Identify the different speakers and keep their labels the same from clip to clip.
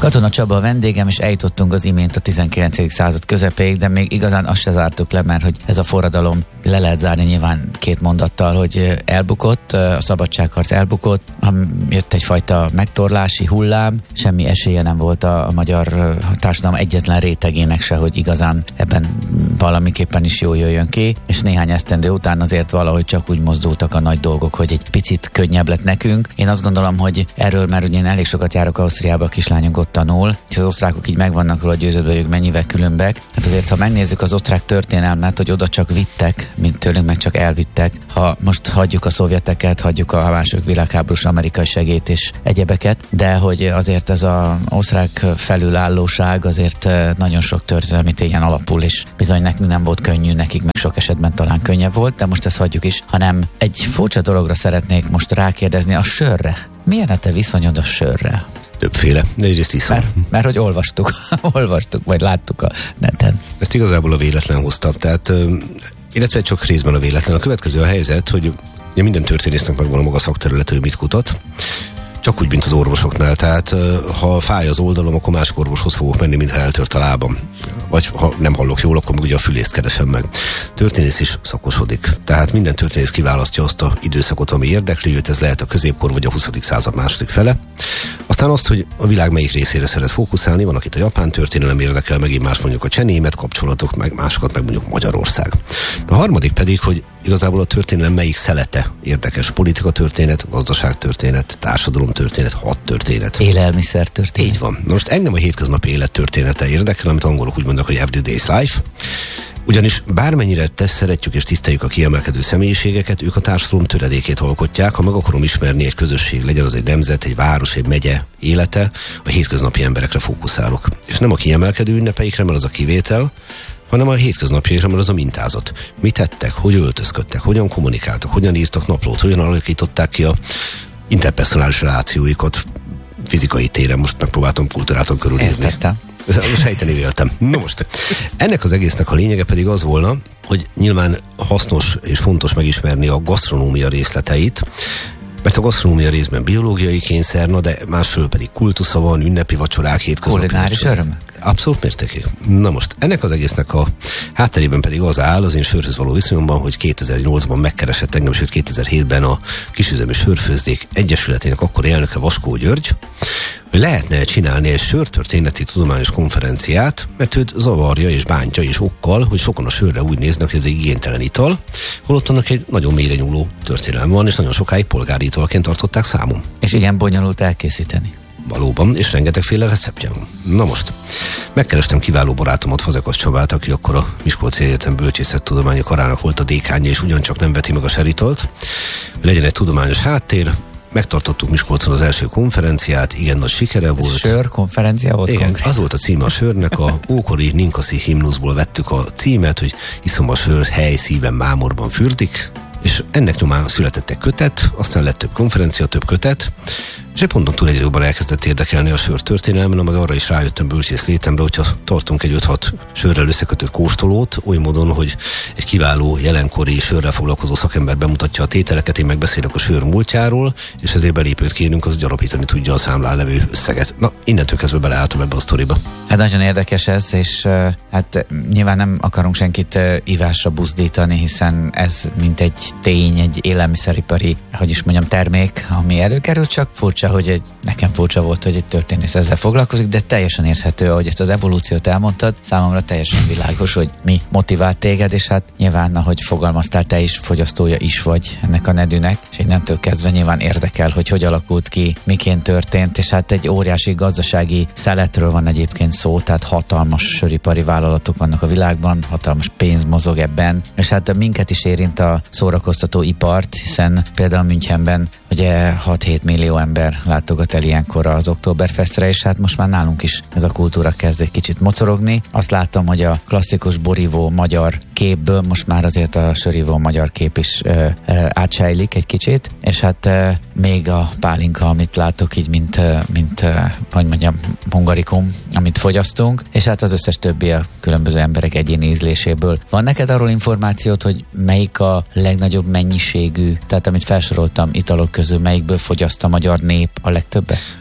Speaker 1: Katona Csaba a vendégem, és eljutottunk az imént a 19. század közepéig, de még igazán azt se zártuk le, mert hogy ez a forradalom le lehet zárni nyilván két mondattal, hogy elbukott, a szabadságharc elbukott, jött egyfajta megtorlási hullám, semmi esélye nem volt a magyar társadalom egyetlen rétegének se, hogy igazán ebben valamiképpen is jól jöjjön ki, és néhány esztendő után azért valahogy csak úgy mozdultak a nagy dolgok, hogy egy picit könnyebb lett nekünk. Én azt gondolom, hogy erről, mert ugye én elég sokat járok Ausztriába, a kislányunk ott tanul, és az osztrákok így meg vannak róla győződve, hogy ők mennyivel különbek. Hát azért, ha megnézzük az osztrák történelmet, hogy oda csak vittek, mint tőlünk meg csak elvittek. Ha most hagyjuk a szovjeteket, hagyjuk a második világháborús amerikai segélyt és egyebeket, de hogy azért ez az osztrák felülállóság azért nagyon sok történelmi tényen alapul, és bizony nekünk nem volt könnyű, nekik meg sok esetben talán könnyebb volt, de most ezt hagyjuk is, hanem egy furcsa dologra szeretnék most rákérdezni, a sörre. Milyen a te viszonyod a sörrel?
Speaker 2: Többféle, de egyrészt iszom.
Speaker 1: Mert hogy olvastuk, vagy láttuk a neten.
Speaker 2: Ezt igazából a véletlen hozta, tehát, illetve csak részben a véletlen. A következő a helyzet, hogy minden történésznek megvan a maga szakterület, hogy mit kutat, csak úgy, mint az orvosoknál. Tehát ha fáj az oldalom, akkor másik orvoshoz fogok menni, mintha eltört a lábam. Vagy ha nem hallok jól, akkor meg ugye a fülészt keresem meg. Történész is szakosodik. Tehát minden történész kiválasztja azt a időszakot, ami érdekli őt, ez lehet a középkor vagy a 20. század második fele. Aztán azt, hogy a világ melyik részére szeret fókuszálni, van, akit a japán történelem érdekel, megint más mondjuk a cseh-német kapcsolatok, meg másokat meg mondjuk Magyarország. A harmadik pedig, hogy igazából a történelem melyik szelete érdekes. Politikatörténet, gazdaságtörténet, társadalomtörténet, hadtörténet.
Speaker 1: Élelmiszertörténet.
Speaker 2: Így van. Most engem a hétköznapi élet története érdekel, amit angolok úgy mondanak, hogy everyday's life. Ugyanis bármennyire szeretjük és tiszteljük a kiemelkedő személyiségeket, ők a társadalom töredékét alkotják. Ha meg akarom ismerni egy közösség, legyen az egy nemzet, egy város, egy megye élete, a hétköznapi emberekre fókuszálok. És nem a kiemelkedő ünnepeikre, mert az a kivétel, hanem a hétköznapjaikra, mert az a mintázat. Mit tettek, hogy öltözködtek, hogyan kommunikáltak, hogyan írtak naplót, hogyan alakították ki a interpersonális relációikat fizikai téren. Most megpróbáltam kultúráton körülírni.
Speaker 1: Értettem.
Speaker 2: Sejteni véltem. Na most, ennek az egésznek a lényege pedig az volna, hogy nyilván hasznos és fontos megismerni a gasztronómia részleteit, mert a gasztronómia részben biológiai kényszer, de másfelől pedig kultusza van, ünnepi vacsorák, hétköznapi
Speaker 1: kulináris örömök.
Speaker 2: Abszolút mértékig. Na most, ennek az egésznek a hátterében pedig az áll az én sörhöz való viszonyomban, hogy 2008-ban megkeresett engem, sőt 2007-ben a Kisüzemű Sörfőzdék Egyesületének akkori elnöke Vaskó György, hogy lehetne csinálni egy sörtörténeti tudományos konferenciát, mert őt zavarja és bántja és okkal, hogy sokan a sörre úgy néznek, hogy ez egy igénytelen ital, holott annak egy nagyon mélyre nyúló történelem van, és nagyon sokáig polgári italként tartották számon.
Speaker 1: És igen, bonyolult elkészíteni.
Speaker 2: Valóban, és rengetegféle receptje van. Na most, megkerestem kiváló barátomat, Fazekas Csabát, aki akkor a Miskolci Egyetem Bölcsészettudományi Karának volt a dékánja, és ugyancsak nem veti meg a seritalt. Legyen egy tudományos háttér. Megtartottuk Miskolcon az első konferenciát, igen nagy sikere volt.
Speaker 1: Sör konferencia volt?
Speaker 2: Igen,
Speaker 1: konkrét.
Speaker 2: az volt a címe a sörnek, a ókori ninkaszi himnuszból vettük a címet, hogy iszom a sör, hely, szívem, mámorban fürdik, és ennek nyomán született egy kötet, aztán lett több konferencia, több kötet, és egy ponton túl egyre jobban elkezdett érdekelni a sör történelmen, meg arra is rájöttem bölcsész létemre, hogyha tartunk egy 5-6 sörrel összekötött kóstolót, oly módon, hogy egy kiváló jelenkori sörrel foglalkozó szakember bemutatja a tételeket, én megbeszélek a sör múltjáról, és ezért belépőt kérünk, az gyarapítani tudja a számlán levő összeget. Na, innentől kezdve beleálltam ebbe a sztoriba.
Speaker 1: Hát nagyon érdekes ez, és hát nyilván nem akarunk senkit ívásra buzdítani, hiszen ez mint egy tény, egy élelmiszeripari, hogy is mondjam, termék, ami előkerült, csak furcsa, hogy nekem furcsa volt, hogy egy történész ezzel foglalkozik, de teljesen érthető, ahogy ezt az evolúciót elmondtad, számomra teljesen világos, hogy mi motivált téged, és hát nyilván, ahogy fogalmaztál, te is fogyasztója is vagy ennek a nedűnek, és innentől kezdve nyilván érdekel, hogy alakult ki, miként történt, és hát egy óriási gazdasági szeletről van egyébként szó, tehát hatalmas söripari vállalatok vannak a világban, hatalmas pénz mozog ebben, és hát minket is érint a szórakoztató ipart, hiszen például Münchenben ugye 6-7 millió ember látogat el ilyenkor az Oktoberfestre, és hát most már nálunk is ez a kultúra kezd egy kicsit mocorogni. Azt látom, hogy a klasszikus borívó magyar képből most már azért a sörívó magyar kép is átsejlik egy kicsit, és hát még a pálinka, amit látok így, mint hogy mondjam, hungarikum, amit fogyasztunk, és hát az összes többi a különböző emberek egyéni ízléséből. Van neked arról információt, hogy melyik a legnagyobb mennyiségű, tehát amit felsoroltam italok közül, melyikből fogyaszt a magyar nép a legtöbbet?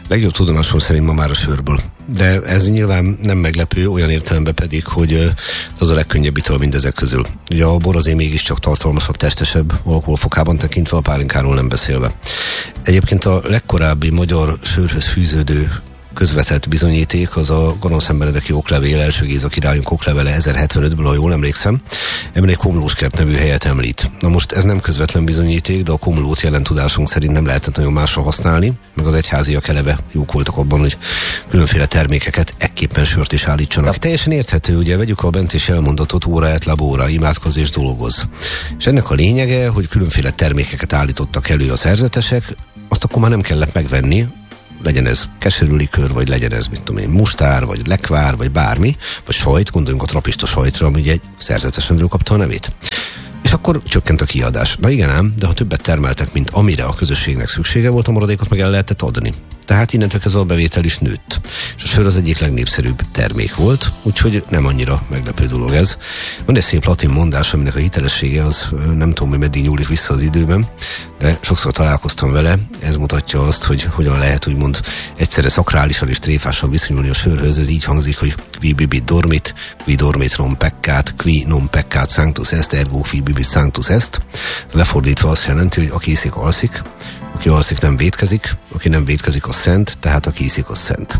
Speaker 2: Legjobb tudomásom szerint ma már a sörből. De ez nyilván nem meglepő, olyan értelemben pedig, hogy az a legkönnyebb ital mindezek közül. Ugye a bor azért mégiscsak tartalmasabb, testesebb, alkoholfokában tekintve, a pálinkáról nem beszélve. Egyébként a legkorábbi magyar sörhöz fűződő közvetett bizonyíték az a Gonoszemberedeki oklevél, első Géza királyunk oklevele 1075-ből, ha jól emlékszem. Ebben egy Komlóskert nevű helyet említ. Na most ez nem közvetlen bizonyíték, de a Komlót jelen tudásunk szerint nem lehetett nagyon másra használni, meg az egyháziak eleve jók voltak abban, hogy különféle termékeket ekképpen sört is állítsanak. Teljesen érthető, ugye vegyük a bent is elmondatot ora et labora, imádkozz és dolgozz. És ennek a lényege, hogy különféle termékeket állítottak elő a szerzetesek, azt akkor már nem kellett megvenni, legyen ez keserű likőr, vagy legyen ez, mit tudom én, mustár, vagy lekvár, vagy bármi, vagy sajt, gondoljunk a trapista sajtra, ami ugye egy szerzetesenről kapta a nevét. És akkor csökkent a kiadás. Na igen ám, de ha többet termeltek, mint amire a közösségnek szüksége volt, a maradékot meg el lehetett adni. Tehát innentől kezdve a bevétel is nőtt. És a sör az egyik legnépszerűbb termék volt, úgyhogy nem annyira meglepő dolog ez. Van egy szép latin mondás, aminek a hitelessége az nem tudom, hogy meddig nyúlik vissza az időben, de sokszor találkoztam vele. Ez mutatja azt, hogy hogyan lehet úgymond egyszerre szakrálisan és tréfásan viszonyulni a sörhöz. Ez így hangzik, hogy qui bibit dormit, qui dormit non peccat, qui non peccat sanctus est, ergo qui bibit sanctus est. Lefordítva azt jelenti, hogy aki iszik, alszik, aki alszik, nem vétkezik, aki nem vétkezik, az szent, tehát aki iszik, az szent.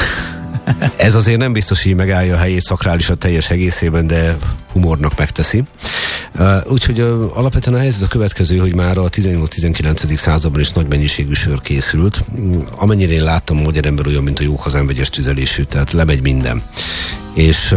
Speaker 2: Ez azért nem biztos, hogy megállja a helyét szakrálisan teljes egészében, de humornak megteszi. Úgyhogy alapvetően a helyzet a következő, hogy már a 18-19. században is nagy mennyiségű sör készült. Amennyire én láttam, a magyar ember olyan, mint a jókazán vegyes tüzelésű, tehát lemegy minden. És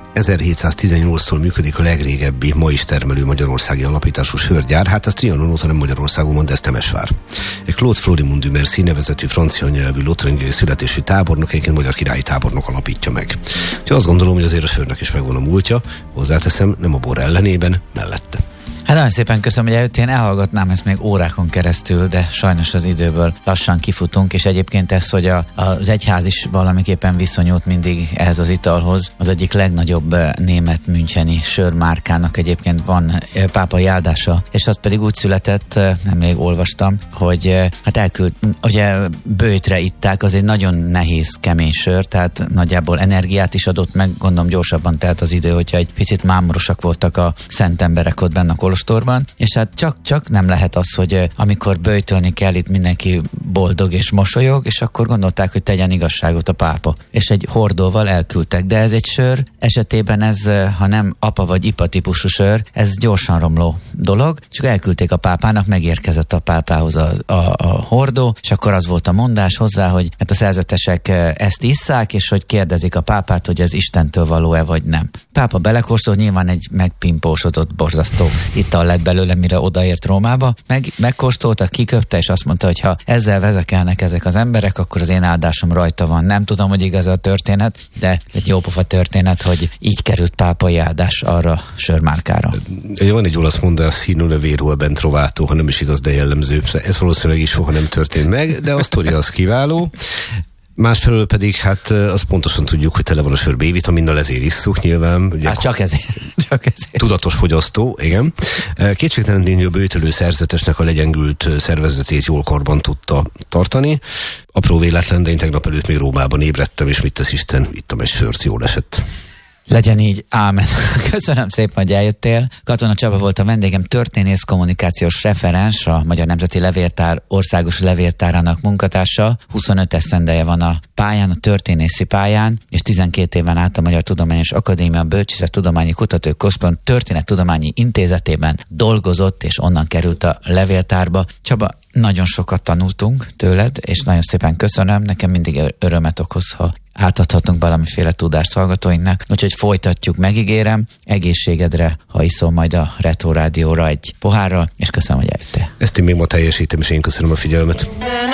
Speaker 2: 1718-tól működik a legrégebbi, ma is termelő magyarországi alapítású sörgyár. Hát ez Trianon óta nem Magyarországon van, de ez Temesvár. Egy Claude Florimond du Mercy nevezetű francia nyelvű lotharingiai születésű tábornok, egyébként magyar királyi tábornok alapítja meg. Úgyhogy azt gondolom, hogy azért a sörnek is megvan a múltja, hozzáteszem, nem a bor ellenében, mellette.
Speaker 1: Hát nagyon szépen köszönöm, hogy eljöttél, elhallgatnám ezt még órákon keresztül, de sajnos az időből lassan kifutunk, és egyébként ez, hogy az egyház is valamiképpen viszonyult mindig ehhez az italhoz. Az egyik legnagyobb német müncheni sörmárkának egyébként van pápai áldása, és az pedig úgy született, nemrég olvastam, hogy hát elküld, ugye bőjtre itták, az egy nagyon nehéz, kemény sör, tehát nagyjából energiát is adott meg, gondolom gyorsabban telt az idő, hogyha egy picit mámorosak voltak a szent emberek ott benne a kolostorban, és hát csak nem lehet az, hogy amikor böjtölni kell, itt mindenki boldog és mosolyog, és akkor gondolták, hogy tegyen igazságot a pápa. És egy hordóval elküldtek, de ez egy sör esetében ez, ha nem apa vagy ipa típusú sör, ez gyorsan romló dolog, csak elküldték a pápának, megérkezett a pápához a hordó, és akkor az volt a mondás hozzá, hogy hát a szerzetesek ezt isszák, és hogy kérdezik a pápát, hogy ez Istentől való-e vagy nem. Pápa belekóstolt, nyilván egy megpimpósodott, borzasztó ital lett belőle, mire odaért Rómába, megkóstolta, kiköpte, és azt mondta, hogy ha ezzel vezekelnek ezek az emberek, akkor az én áldásom rajta van. Nem tudom, hogy igaz a történet, de egy jópofa történet, hogy így került pápai áldás arra a sörmárkára.
Speaker 2: Van egy olasz mondás, sino le vero ben trovato, ha nem is igaz, de jellemző. Ez valószínűleg is soha nem történt meg, de a sztori az kiváló. Másfelől pedig, hát azt pontosan tudjuk, hogy tele van a sör B-vitaminnal, ezért isszuk nyilván. Ugye,
Speaker 1: csak ezért.
Speaker 2: Tudatos fogyasztó, igen. Kétségtelen tény, hogy a böjtölő szerzetesnek a legyengült szervezetét jól karban tudta tartani. Apró véletlen, de én tegnap előtt még Rómában ébredtem, és mit tesz Isten, ittam egy sört, jól esett.
Speaker 1: Legyen így, ámen. Köszönöm szépen, hogy eljöttél. Katona Csaba volt a vendégem, történész, kommunikációs referens, a Magyar Nemzeti Levéltár országos levéltárának munkatársa. 25 esztendeje van a pályán, a történészi pályán, és 12 éven át a Magyar Tudományos Akadémia Bölcsészettudományi Kutatóközpont Történettudományi Intézetében dolgozott, és onnan került a levéltárba. Csaba, nagyon sokat tanultunk tőled, és nagyon szépen köszönöm. Nekem mindig örömet okoz, ha átadhatunk valamiféle tudást hallgatóinknak. Úgyhogy folytatjuk, megígérem, egészségedre, ha iszol majd a Retro Rádióra egy pohárral, és köszönöm, hogy eljöttél.
Speaker 2: Ezt én még ma teljesítem, és én köszönöm a figyelmet.